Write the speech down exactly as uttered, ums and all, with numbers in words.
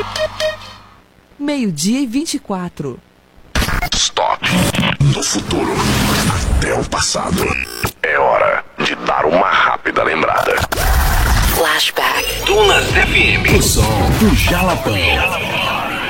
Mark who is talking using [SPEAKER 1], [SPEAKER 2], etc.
[SPEAKER 1] Meio-dia e vinte e quatro.
[SPEAKER 2] Stop. Do futuro até o passado. É hora de dar uma rápida lembrada.
[SPEAKER 3] Flashback.
[SPEAKER 2] Dunas F M.
[SPEAKER 4] O som do Jalapão.